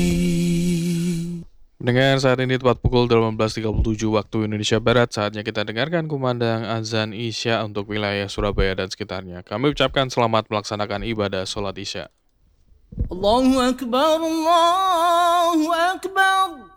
Dengan saat ini tepat pukul 18.37 waktu Indonesia Barat, saatnya kita dengarkan kumandang azan Isya untuk wilayah Surabaya dan sekitarnya. Kami ucapkan selamat melaksanakan ibadah sholat Isya. Allahu Akbar, Allahu Akbar.